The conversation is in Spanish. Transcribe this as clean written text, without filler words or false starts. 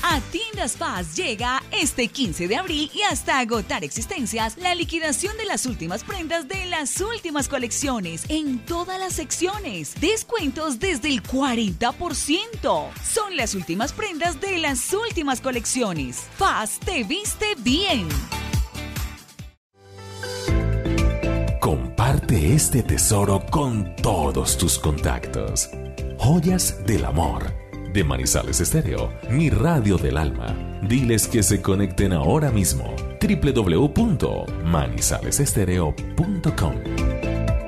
A Tiendas Paz llega este 15 de abril y hasta agotar existencias la liquidación de las últimas prendas de las últimas colecciones en todas las secciones. Descuentos desde el 40%. Son las últimas prendas de las últimas colecciones. Paz te viste bien. Comparte este tesoro con todos tus contactos. Joyas del Amor, de Manizales Estéreo, mi radio del alma. Diles que se conecten ahora mismo. www.manizalesestereo.com